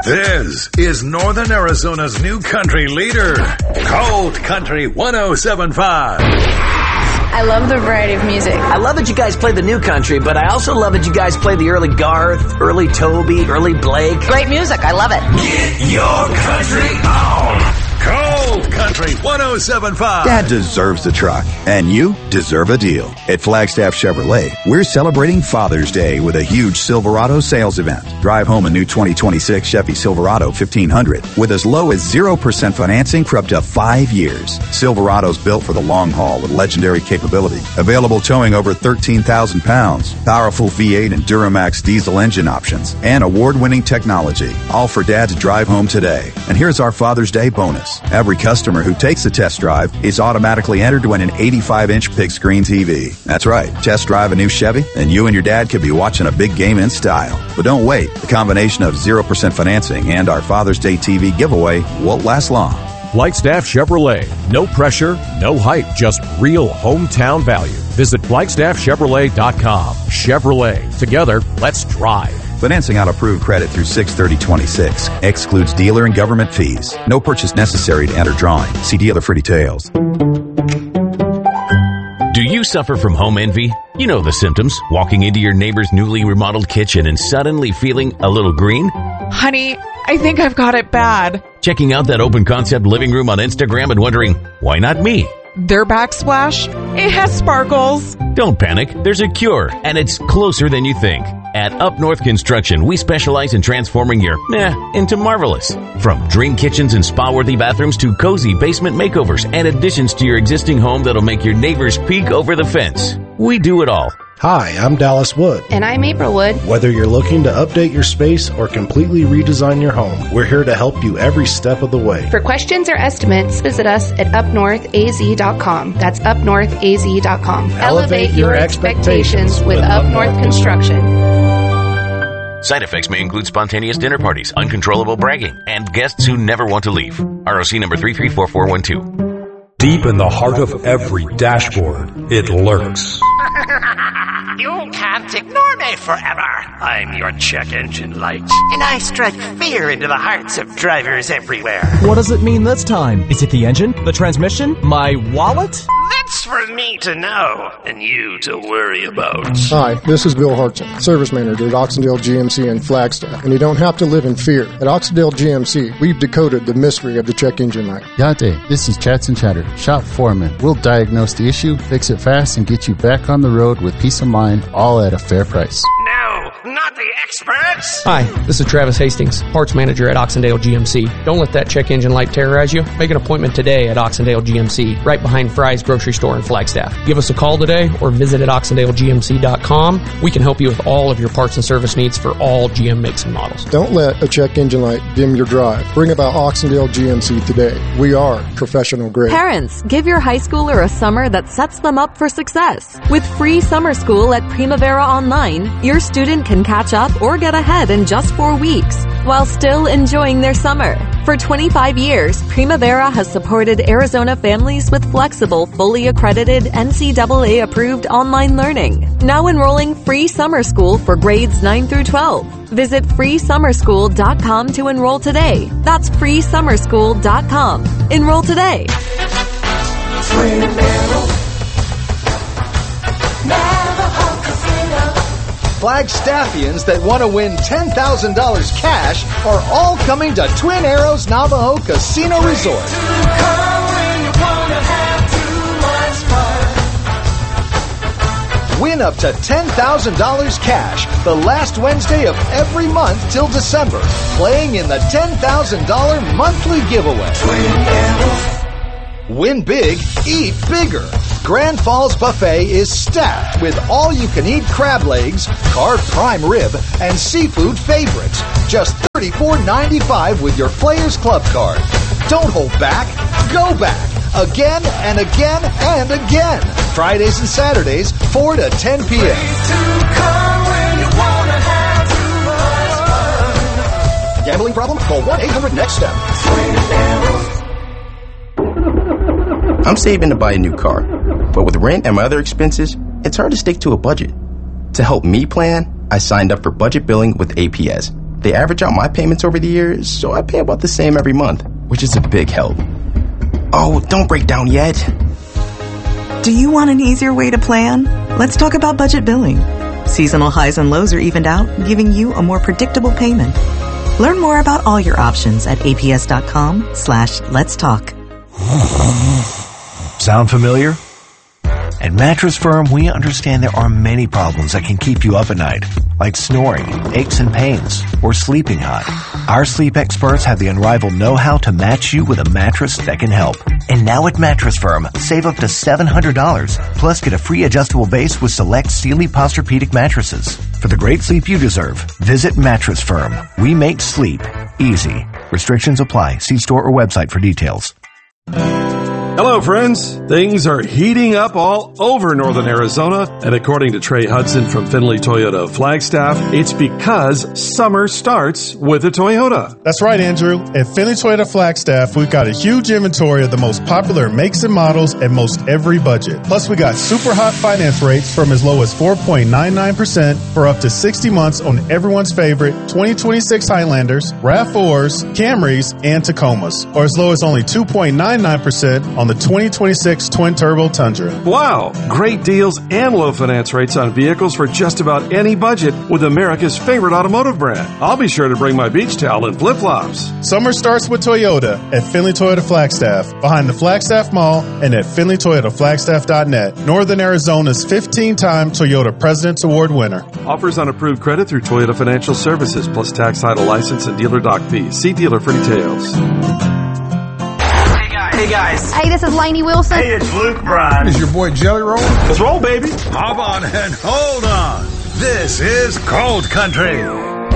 This is Northern Arizona's new country leader, Cold Country 107.5. I love the variety of music. I love that you guys play the new country, but I also love that you guys play the early Garth, early Toby, early Blake. Great music. I love it. Get your country on. Cold Country 107.5. Dad deserves the truck, and you deserve a deal. At Flagstaff Chevrolet, we're celebrating Father's Day with a huge Silverado sales event. Drive home a new 2026 Chevy Silverado 1500 with as low as 0% financing for up to 5 years. Silverado's built for the long haul with legendary capability. Available towing over 13,000 pounds. Powerful V8 and Duramax diesel engine options. And award-winning technology. All for Dad to drive home today. And here's our Father's Day bonus. Every customer who takes a test drive is automatically entered to win an 85-inch big screen TV. That's right. Test drive a new Chevy, and you and your dad could be watching a big game in style. But don't wait. The combination of 0% financing and our Father's Day TV giveaway won't last long. Flagstaff Chevrolet. No pressure, no hype, just real hometown value. Visit FlagstaffChevrolet.com. Chevrolet. Together, let's drive. Financing on approved credit through 6/30/26. Excludes dealer and government fees. No purchase necessary to enter drawing. See dealer for details. Do you suffer from home envy? You know the symptoms. Walking into your neighbor's newly remodeled kitchen and suddenly feeling a little green? Honey, I think I've got it bad. Checking out that open concept living room on Instagram and wondering, why not me? Their backsplash, it has sparkles. Don't panic. There's a cure, and it's closer than you think. At Up North Construction, we specialize in transforming your into marvelous. From dream kitchens and spa-worthy bathrooms to cozy basement makeovers and additions to your existing home that'll make your neighbors peek over the fence. We do it all. Hi, I'm Dallas Wood. And I'm April Wood. Whether you're looking to update your space or completely redesign your home, we're here to help you every step of the way. For questions or estimates, visit us at upnorthaz.com. That's upnorthaz.com. Elevate your expectations with Up North Construction. Side effects may include spontaneous dinner parties, uncontrollable bragging, and guests who never want to leave. ROC number 334412. Deep in the heart of every dashboard, it lurks. You can't ignore me forever. I'm your check engine light, and I strike fear into the hearts of drivers everywhere. What does it mean this time? Is it the engine? The transmission? My wallet? That's for me to know, and you to worry about. Hi, this is Bill Hartson, Service Manager at Oxendale GMC in Flagstaff, and you don't have to live in fear. At Oxendale GMC, we've decoded the mystery of the check engine light. Yate, this is Chatson Chatter, Shop Foreman. We'll diagnose the issue, fix it fast, and get you back on the road with peace of mind, all at a fair price. No, not the experts! Hi, this is Travis Hastings, Parts Manager at Oxendale GMC. Don't let that check engine light terrorize you. Make an appointment today at Oxendale GMC, right behind Fry's Grocery Store in Flagstaff. Give us a call today or visit at oxendalegmc.com. We can help you with all of your parts and service needs for all GM makes and models. Don't let a check engine light dim your drive. Bring about Oxendale GMC today. We are professional grade. Parents, give your high schooler a summer that sets them up for success. With free summer school at Primavera Online, your student can catch up or get ahead in just 4 weeks while still enjoying their summer. For 25 years, Primavera has supported Arizona families with flexible, fully accredited, NCAA-approved online learning. Now enrolling free summer school for grades 9 through 12. Visit freesummerschool.com to enroll today. That's freesummerschool.com. Enroll today. Flagstaffians that want to win $10,000 cash are all coming to Twin Arrows Navajo Casino Resort. Win up to $10,000 cash the last Wednesday of every month till December, playing in the $10,000 monthly giveaway. Win big, eat bigger. Grand Falls Buffet is stacked with all-you-can-eat crab legs, carved prime rib, and seafood favorites. Just $34.95 with your Players Club card. Don't hold back. Go back. Again and again and again. Fridays and Saturdays, 4 to 10 p.m. Gambling problem? Call 1-800-NEXT-STEP. I'm saving to buy a new car, but with rent and my other expenses, it's hard to stick to a budget. To help me plan, I signed up for budget billing with APS. They average out my payments over the years, so I pay about the same every month, which is a big help. Oh, don't break down yet. Do you want an easier way to plan? Let's talk about budget billing. Seasonal highs and lows are evened out, giving you a more predictable payment. Learn more about all your options at aps.com/let's talk. Sound familiar? At Mattress Firm, we understand there are many problems that can keep you up at night, like snoring, aches and pains, or sleeping hot. Our sleep experts have the unrivaled know-how to match you with a mattress that can help. And now at Mattress Firm, save up to $700, plus get a free adjustable base with select Sealy Posturepedic mattresses. For the great sleep you deserve, visit Mattress Firm. We make sleep easy. Restrictions apply. See store or website for details. Hello, friends. Things are heating up all over northern Arizona, and according to Trey Hudson from Finley Toyota Flagstaff, it's because summer starts with a Toyota. That's right, Andrew. At Finley Toyota Flagstaff, we've got a huge inventory of the most popular makes and models at most every budget. Plus, we got super hot finance rates from as low as 4.99% for up to 60 months on everyone's favorite 2026 Highlanders, RAV4s, Camrys, and Tacomas, or as low as only 2.99% on the 2026 Twin Turbo Tundra. Wow! Great deals and low finance rates on vehicles for just about any budget with America's favorite automotive brand. I'll be sure to bring my beach towel and flip-flops. Summer starts with Toyota at Finley Toyota Flagstaff, behind the Flagstaff Mall and at FinleyToyotaFlagstaff.net. Northern Arizona's 15-time Toyota President's Award winner. Offers on approved credit through Toyota Financial Services, plus tax, title, license, and dealer doc fees. See dealer for details. Hey guys. Hey, this is Lainey Wilson. Hey, it's Luke Bryan. This is your boy Jelly Roll. Let's roll, baby. Hop on and hold on. This is Cold Country